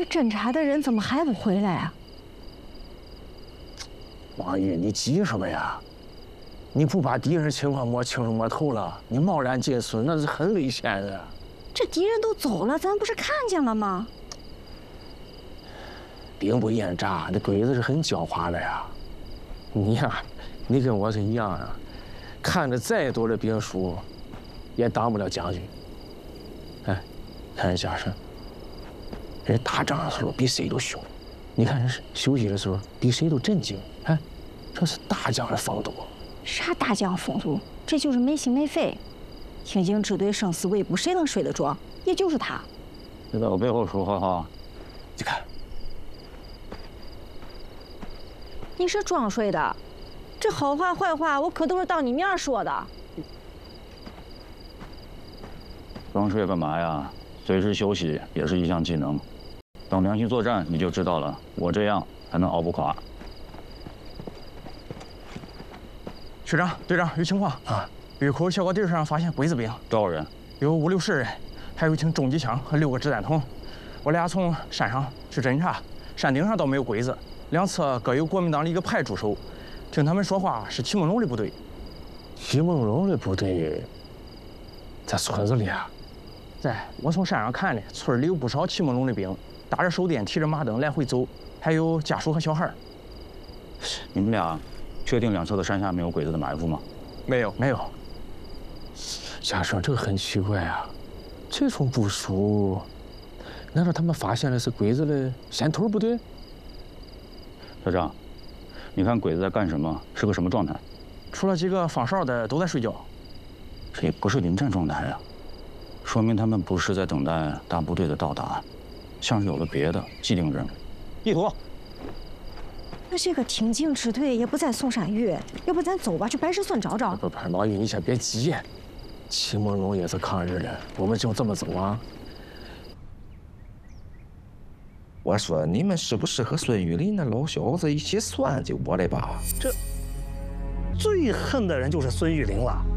这侦查的人怎么还不回来啊？ 王爷，你急什么呀？你不把敌人情况摸清楚摸透了，你贸然进村那是很危险的。 这敌人都走了，咱不是看见了吗？ 兵不厌诈，那鬼子是很狡猾的呀。你呀，你跟我是一样啊，看着再多的兵书，也当不了将军。哎，看人家是，人打仗的时候比谁都凶，你看人休息的时候比谁都镇静。哎，这是大将的风度。 啥大将风度？这就是没心没肺。听警支队生死未卜，谁能睡得着？也就是他。 别在我背后说话哈！ 你看， 你是装睡的，这好话坏话我可都是当你面说的。 装睡干嘛呀？随时休息也是一项技能。等良心作战你就知道了，我这样才能熬不垮。 学长、队长，有情况啊！峪口小高地上发现鬼子兵， 多少人？ 有5、60人，还有一挺重机枪和6个子弹筒。我俩从山上去侦查，山顶上倒没有鬼子，两侧各有国民党的一个派驻守。听他们说话是齐梦龙的部队。 齐梦龙的部队在村子里啊？ 在，我从山上看的，村里有不少齐梦龙的兵，打着手电，提着马灯来回走，还有家属和小孩。 你们俩确定两侧的山下没有鬼子的埋伏吗？ 没有，没有。 家生，这个很奇怪啊，这种部署，难道他们发现的是鬼子的先头部队？ 小张，你看鬼子在干什么？是个什么状态？ 除了几个放哨的都在睡觉。 这也不是临战状态啊，说明他们不是在等待大部队的到达，像是有了别的既定任务。地图。 那这个挺进支队也不在嵩山峪，要不咱走吧，去白石村找找。 不，老玉，你先别急，齐梦龙也是抗日的，我们就这么走啊？ 我说你们是不是和孙玉林那老小子一起算计我的吧？ 这最恨的人就是孙玉玲了。